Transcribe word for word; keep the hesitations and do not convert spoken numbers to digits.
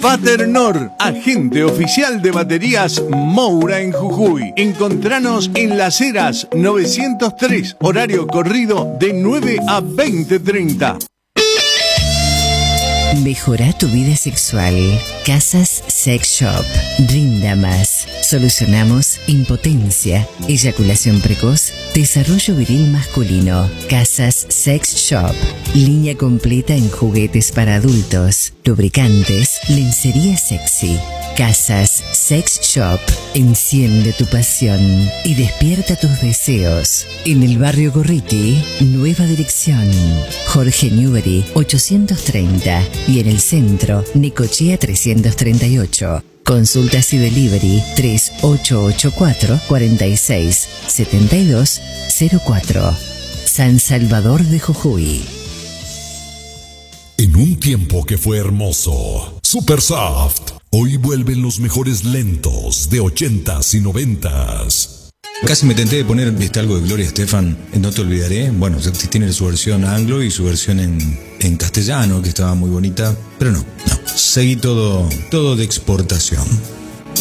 Paternor, agente oficial de baterías Moura en Jujuy. Encontranos en Las Heras novecientos tres, horario corrido de nueve a veinte treinta. Mejora tu vida sexual. Casas Sex Shop. Rinda más. Solucionamos impotencia, eyaculación precoz, desarrollo viril masculino. Casas Sex Shop. Línea completa en juguetes para adultos, lubricantes, lencería sexy. Casas Sex Shop. Enciende tu pasión y despierta tus deseos. En el barrio Gorriti, nueva dirección. Jorge Newbery ochocientos treinta y en el centro, Necochea trescientos treinta y ocho. Consultas y delivery tres ocho ocho cuatro, cuatro seis, siete dos cero cuatro. San Salvador de Jujuy. En un tiempo que fue hermoso, Supersoft. Hoy vuelven los mejores lentos de ochentas y noventas. Casi me tenté de poner, viste, algo de Gloria Estefan, en No Te Olvidaré. Bueno, tiene su versión anglo y su versión en, en castellano, que estaba muy bonita, pero no, no. Seguí todo, todo de exportación.